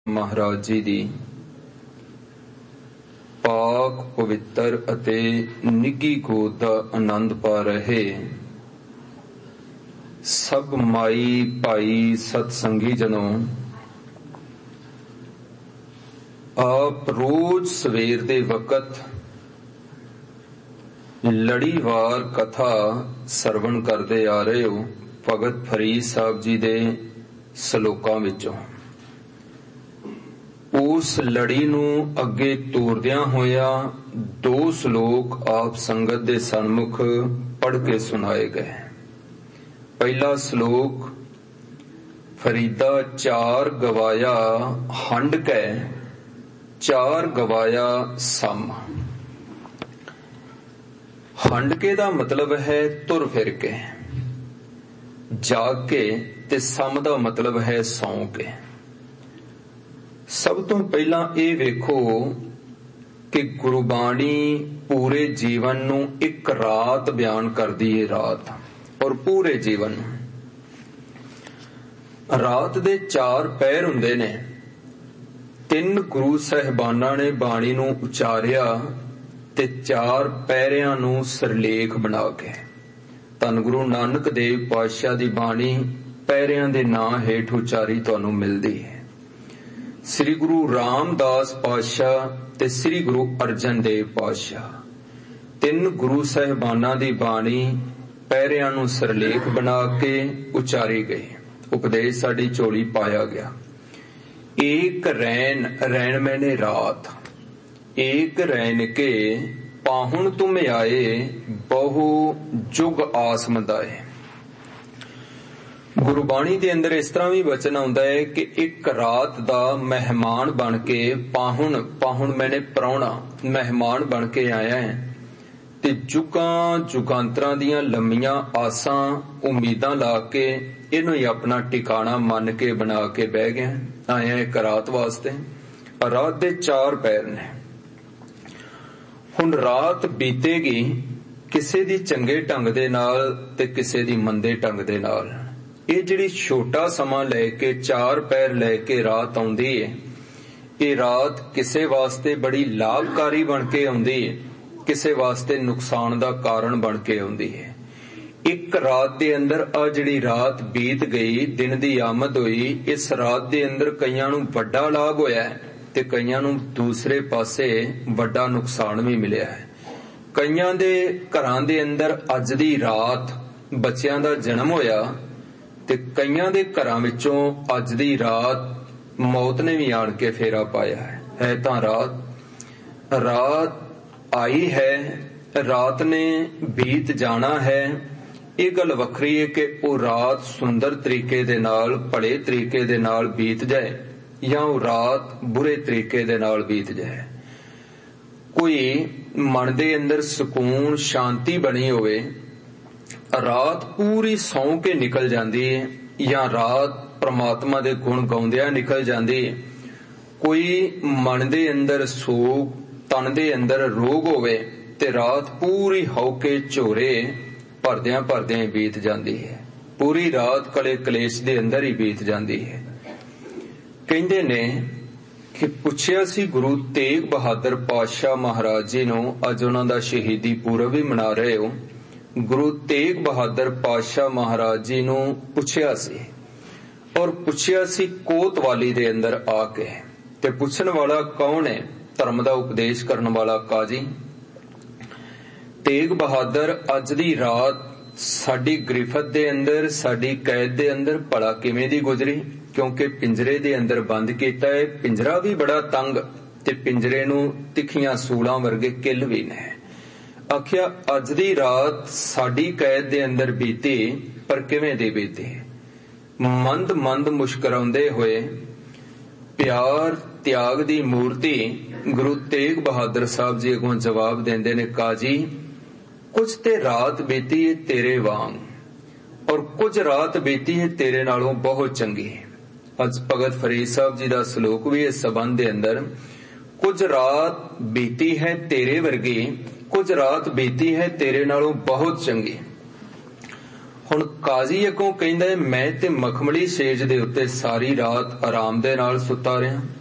महाराज जी दी पाक पवित्र अते निगी गोद दा आनंद पा रहे सब माई भाई सतसंगी जनों, आप रोज सवेर दे वक़्त लड़ीवार कथा सरवण करते आ रहे हो भगत फरीद साहब जी दे सलोकां विचों। उस लड़ी नूं अगे तोरदियां होया दो सलोक आप संगत दे सन्मुख पढ़ के सुनाए गए। पहला सलोक, फरीदा चार गवाया हंड कै चार गवाया सम। हंड के दा मतलब है तुर फिर के, जाग के, ते सम दा मतलब है सौ के। सब तो पहला ये वेखो कि गुरबाणी पूरे जीवन नू एक रात बयान करदी है। रात और पूरे जीवन रात दे चार पैर हुंदे ने। तीन गुरु साहिबाना ने बाणी नू उचारिया ते चार पैरियां नू सिरलेख बना के धन गुरु नानक देव पातशाह दी बाणी पैरियां दे नां हेठ उचारी तुहानू मिलदी है। श्री गुरु रामदास पातशाह ते श्री गुरु अर्जन देव पातशाह तीन गुरु साहिबाना दी बाणी पैरियां नू सिरलेख बना के उचारी गई। उपदेश साडी झोली पाया गया। एक रैन, रैन मैंने रात, एक रैन के पाहुण तुम आए बहु जुग आस मंदाए। गुरबाणी दे अंदर इस तरह भी वचन आउंदा है कि एक रात दा मेहमान बन के पाहुण, पाहुण मैंने प्राहुणा, मेहमान बन के आया है ते जुगां जुगांतरां दियां लम्मियां आसां उम्मीदां ला के इन्हू ही अपना टिकाणा मन के बना के बह गया। आया एक रात वास्ते। रात दे चार पैर ने। हुण रात बीतेगी किसे दी चंगे ढंग दे नाल ते किसे दी मंदे ढंग दे नाल। ये जिहड़ी छोटा समा लैके चार पैर लैके रात आउंदी है, ये रात किसे वास्ते बड़ी लाभकारी बन के आउंदी है, किसे वास्ते नुकसान दा कारण बन के आउंदी है। एक रात दे अंदर आ जिहड़ी रात बीत गई, दिन दी आमद होई, इस रात दे अंदर कईयां नूं वड्डा लाभ होया है ते कईयां नूं दूसरे पासे वड्डा नुकसान भी मिलिया है। कईयां दे घरां दे अंदर अज दी रात बच्चियां दा जन्म होया ते कईयां दे घरां विचों अज दी रात मौत ने भी आण के फेरा पाया है तां रात रात आई है, रात ने बीत जाना है। ये गल वखरी है कि वो रात सुंदर तरीके दे नाल, भले तरीके दे नाल बीत जाए या वो रात बुरे तरीके दे नाल बीत जाए। कोई मन दे अंदर सुकून शांति बनी होवे, रात पूरी सौ के निकल जाती है या रात परमात्मा दे गुण गाउंदिया निकल जाती है। कोई मन दे अंदर सोग, तन दे अंदर रोग होवे ते रात पूरी हौके झोरे भरदियां भरदियां बीत जाती है। पूरी रात कले कलेश दे अंदर ही बीत जाती है। कहंदे ने कि पुछया सी गुरु तेग बहादुर पातशाह महाराज जी नूं, अज उन्हां दा शहीदी पूरब भी मना रहे हो। गुरु तेग बहादुर पातशाह महाराज जी नूं पुछया सी और पुछया सी कोतवाली दे अंदर आके। ते पुछण वाला कौन है? धर्म दा उपदेश करन वाला काजी। तेग बहादुर अज दी रात साडी गिरफत दे अंदर, साडी कैद दे अंदर भला किवें दी गुजरी? क्योंकि पिंजरे दे अंदर बंद कीता है। पिंजरा भी बड़ा तंग ते पिंजरे नूं तिखियां सूलां वर्गे किल भी ने। आखिया अज दी रात साडी कैद दे अंदर बीती, पर किवें दी बीती? मंद मंद मुस्कुराउंदे होए प्यार त्याग दी मूर्ति गुरु तेग बहादुर साहब जी अगों जवाब देंदे ने, काजी कुछ ते रात बीती है तेरे वांग और कुछ रात बीती है तेरे नालों बहुत चंगी। अज भगत फरीद साहब जी दा सलोक भी इस संबंध दे अंदर, कुछ रात बीती है तेरे वर्गी, कुछ रात बीती है तेरे नालों बहुत चंगी। ਹੁਣ ਕਾਜ਼ੀ ਅੱਗੋਂ ਕਹਿੰਦਾ, ਮੈਂ ਤੇ ਮਖਮਲੀ ਸੇਜ ਦੇ ਉੱਤੇ ਸਾਰੀ ਰਾਤ ਆਰਾਮ ਦੇ ਨਾਲ ਸੁੱਤਾ ਰਿਹਾ।